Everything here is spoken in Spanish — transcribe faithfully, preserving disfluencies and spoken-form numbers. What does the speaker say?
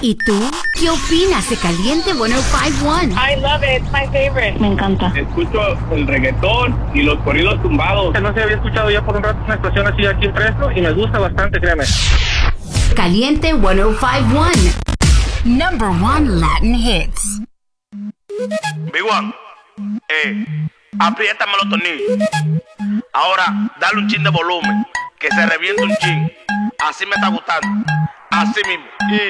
¿Y tú? ¿Qué opinas de Caliente ciento cinco punto uno? I love it. It's my favorite. Me encanta. Escucho el reggaetón y los corridos tumbados. No se había escuchado ya por un rato una estación así aquí en Fresno y me gusta bastante, créeme. Caliente ciento cinco punto uno. Number one Latin hits. Big One, eh, apriétame los tornillos. Ahora, dale un chin de volumen, que se reviente un chin. Así me está gustando. Así mismo. Y